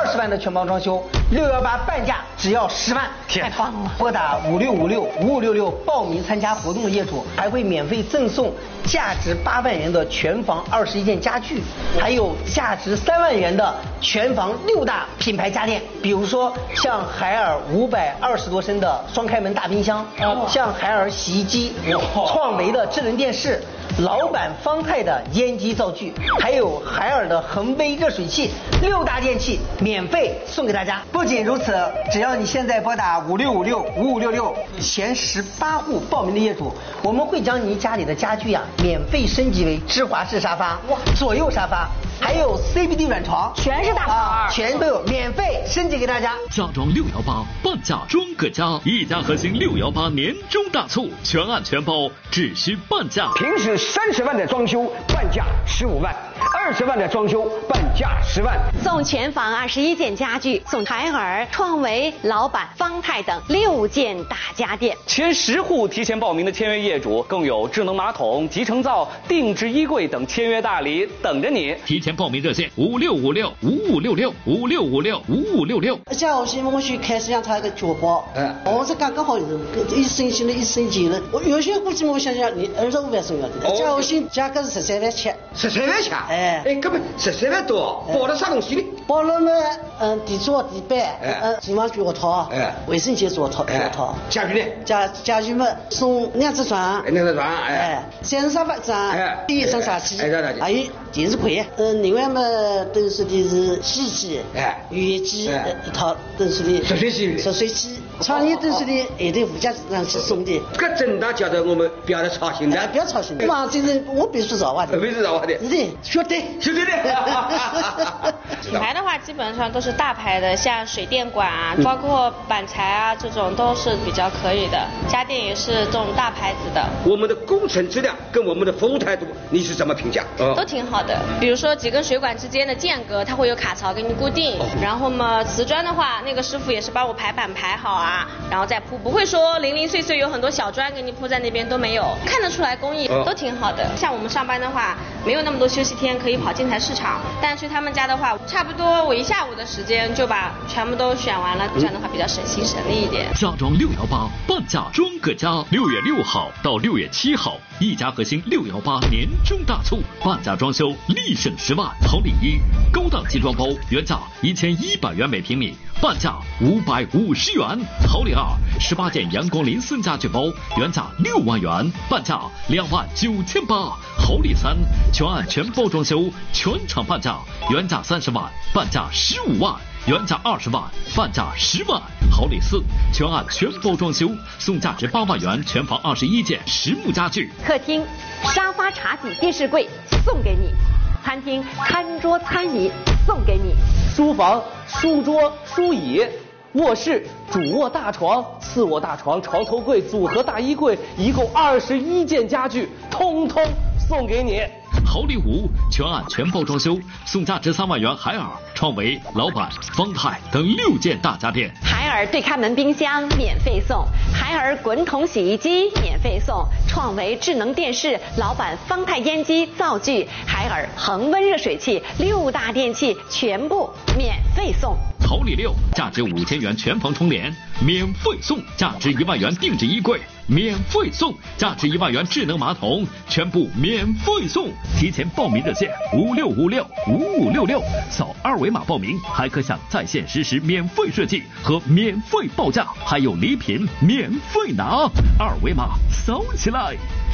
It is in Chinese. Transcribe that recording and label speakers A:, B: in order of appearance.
A: 20万的全包装修，618半价只要10万，
B: 太
C: 棒了！
A: 拨打56565566报名参加活动的业主还会免费赠送价值8万元的全房21件家具，还有价值3万元的全房6大品牌家电，比如说像海尔520多升的双开门大冰箱，像海尔洗衣机，创维的智能电视，老板方太的烟机灶具，还有海尔的恒威热水器，6大电器免费送给大家。不仅如此，只要你现在拨打56565566前18户报名的业主，我们会将你家里的家具免费升级为芝华士沙发、左右沙发，还有 CBD 软床，
C: 全是大牌，
A: 全都有免费升级给大家。
D: 家装618半价装个家，一家核心618年终大促，全案全包，只需半价。
E: 平时30万的装修，半价15万；20万的装修，半价10万。
C: 送全房21件家具，送海尔、创维、老板、方太等6件大家电。
B: 前10户提前报名的签约业主，更有智能马桶、集成灶、定制衣柜等签约大礼等着你。
D: 提前报名热线56565566565566。
F: 假如我去开始让他个脚包，我是刚好一升新的1升级了。我有些估计我想想，你25万送要的，假如新价格是13万7。
E: 13万7？根本13万多，包了啥东西呢？
F: 包了嘛，地桌、地板，厨房脚套，卫生间脚套，
E: 家具呢？
F: 家具嘛，送2只床，3沙发床，第1张茶几，还有电视柜，另外嘛，等说的是洗衣机，浴机一套，等说的热水器，床椅等说的一定附加上去送的。
E: 这真的叫做我们不要再操心的，
F: 不要操心的。哇，这人我必须绕话的，对，学对的。
G: 品牌的话，基本上都是大牌的，像水电管啊，包括板材啊，这种都是比较可以的。家电也是这种大牌子的。
E: 我们的工程质量跟我们的服务态度，你是怎么评价？
G: 都挺好的。比如说几根水管之间的间隔，它会有卡槽给你固定。然后嘛，瓷砖的话，那个师傅也是帮我排版排好啊，然后再铺，不会说零零碎碎有很多小砖给你铺在那边都没有，看得出来工艺都挺好的。像我们上班的话，没有那么多休息天可以跑建材市场，但去他们家的话，差不多我1下午的时间就把全部都选完了，这样的话比较省心省力一点。
D: 家装618半价装个家，6月6号到6月7号，一家核心618年终大促，半价装修立省10万。好礼1，高档集装包原价1100元每平米，半价550元。好礼2，18件阳光林森家具包原价6万元，半价29800。好礼3，全案全包装修，全场半价，原价30万，半价15万，原价20万，半价10万。好礼4，全案全包装修，送价值8万元全房21件实木家具。
C: 客厅沙发、茶几、电视柜送给你；餐厅餐桌、餐椅送给你；
B: 书房书桌、书椅；卧室主卧大床、次卧大床、床头柜、组合大衣柜，一共21件家具，通通送给你。
D: 好礼5，全案全包装修，送价值3万元海尔、创维、老板、方太等6件大家电。
C: 海尔对开门冰箱免费送，海尔滚筒洗衣机免费送，创维智能电视、老板方太烟机灶具、海尔恒温热水器6大电器全部免费送。
D: 好礼6，价值5000元全房充联免费送，价值1万元定制衣柜免费送，价值1万元智能马桶全部免费送。提前报名热线56565566，扫2维码报名，还可享在线实时免费设计和免费报价，还有礼品免费拿，2维码扫起来。